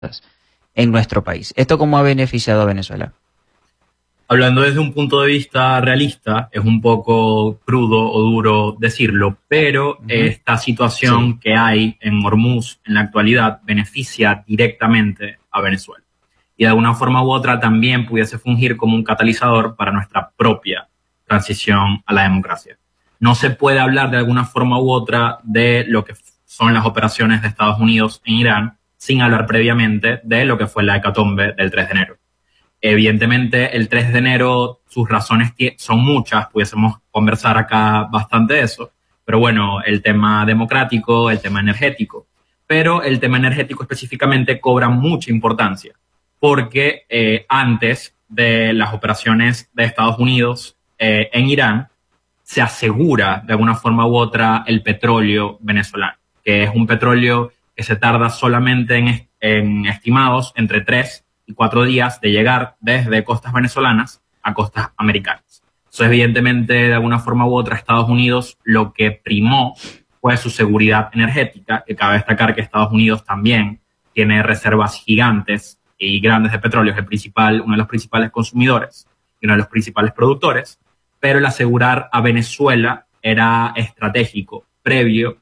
en nuestro país. ¿Esto cómo ha beneficiado a Venezuela? Hablando desde un punto de vista realista, es un poco crudo o duro decirlo, pero esta situación que hay en Hormuz en la actualidad beneficia directamente a Venezuela. Y de alguna forma u otra también pudiese fungir como un catalizador para nuestra propia transición a la democracia. No se puede hablar de alguna forma u otra de lo que son las operaciones de Estados Unidos en Irán sin hablar previamente de lo que fue la hecatombe del 3 de enero. Evidentemente, el 3 de enero, sus razones son muchas, pudiésemos conversar acá bastante de eso, pero bueno, el tema democrático, el tema energético, pero el tema energético específicamente cobra mucha importancia, porque antes de las operaciones de Estados Unidos en Irán, se asegura de alguna forma u otra el petróleo venezolano, que es un petróleo que se tarda solamente en estimados entre 3 y 4 días de llegar desde costas venezolanas a costas americanas. Eso evidentemente de alguna forma u otra Estados Unidos lo que primó fue su seguridad energética, que cabe destacar que Estados Unidos también tiene reservas gigantes y grandes de petróleo, es uno de los principales consumidores y uno de los principales productores, pero el asegurar a Venezuela era estratégico previo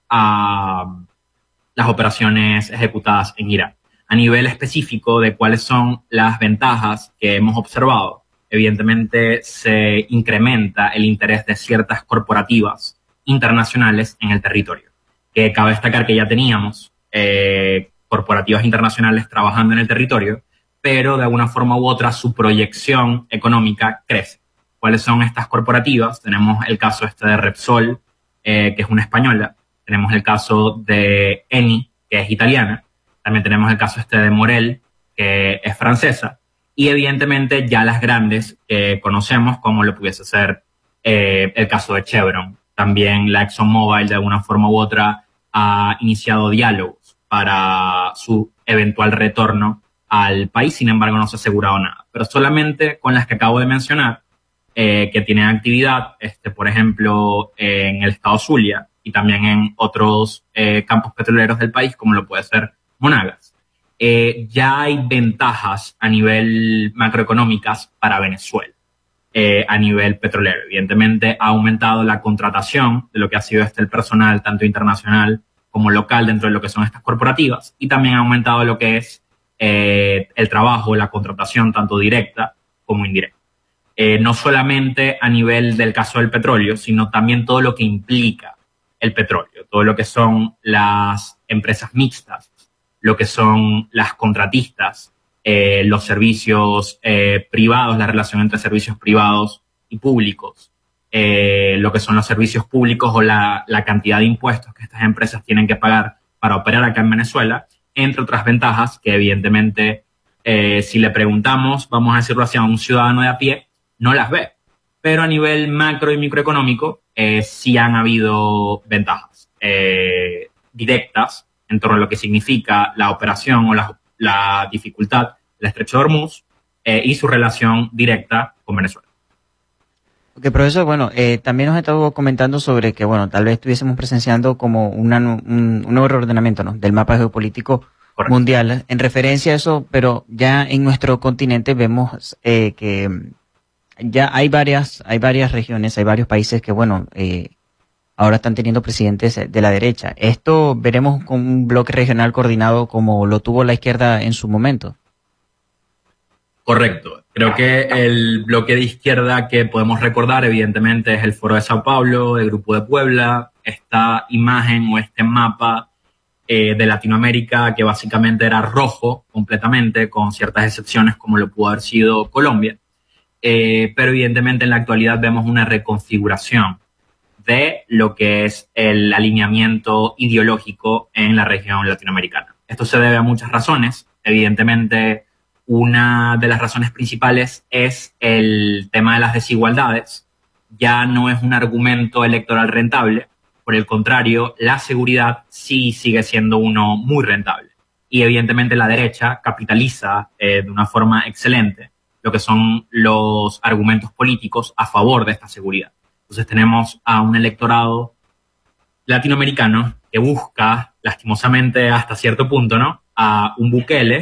a las operaciones ejecutadas en Irán. A nivel específico de cuáles son las ventajas que hemos observado, evidentemente se incrementa el interés de ciertas corporativas internacionales en el territorio. Que cabe destacar que ya teníamos corporativas internacionales trabajando en el territorio, pero de alguna forma u otra su proyección económica crece. ¿Cuáles son estas corporativas? Tenemos el caso de Repsol, que es una española. Tenemos el caso de Eni, que es italiana. También tenemos el caso de Morel, que es francesa. Y evidentemente ya las grandes que conocemos, como lo pudiese ser el caso de Chevron. También la ExxonMobil, de alguna forma u otra, ha iniciado diálogos para su eventual retorno al país. Sin embargo, no se ha asegurado nada. Pero solamente con las que acabo de mencionar, que tienen actividad, por ejemplo, en el estado Zulia y también en otros campos petroleros del país, como lo puede ser Monagas. Ya hay ventajas a nivel macroeconómicas para Venezuela, a nivel petrolero. Evidentemente ha aumentado la contratación de lo que ha sido el personal, tanto internacional como local, dentro de lo que son estas corporativas, y también ha aumentado lo que es el trabajo, la contratación, tanto directa como indirecta. No solamente a nivel del caso del petróleo, sino también todo lo que implica el petróleo, todo lo que son las empresas mixtas, lo que son las contratistas, los servicios privados, la relación entre servicios privados y públicos, lo que son los servicios públicos o la cantidad de impuestos que estas empresas tienen que pagar para operar acá en Venezuela, entre otras ventajas que evidentemente si le preguntamos, vamos a decirlo así, a un ciudadano de a pie, no las ve. Pero a nivel macro y microeconómico sí han habido ventajas directas en torno a lo que significa la operación o la dificultad del Estrecho de Hormuz y su relación directa con Venezuela. Ok, profesor, bueno, también nos estado comentando sobre que, bueno, tal vez estuviésemos presenciando como un nuevo reordenamiento, ¿no?, del mapa geopolítico mundial en referencia a eso, pero ya en nuestro continente vemos que ya hay varias regiones, hay varios países que, bueno, ahora están teniendo presidentes de la derecha. ¿Esto veremos con un bloque regional coordinado como lo tuvo la izquierda en su momento? Correcto. Creo que el bloque de izquierda que podemos recordar, evidentemente, es el Foro de Sao Paulo, el Grupo de Puebla, esta imagen o este mapa de Latinoamérica que básicamente era rojo completamente, con ciertas excepciones como lo pudo haber sido Colombia. Pero evidentemente en la actualidad vemos una reconfiguración de lo que es el alineamiento ideológico en la región latinoamericana. Esto se debe a muchas razones. Evidentemente, una de las razones principales es el tema de las desigualdades. Ya no es un argumento electoral rentable. Por el contrario, la seguridad sí sigue siendo uno muy rentable. Y evidentemente la derecha capitaliza de una forma excelente lo que son los argumentos políticos a favor de esta seguridad. Entonces tenemos a un electorado latinoamericano que busca, lastimosamente hasta cierto punto, ¿no?, a un Bukele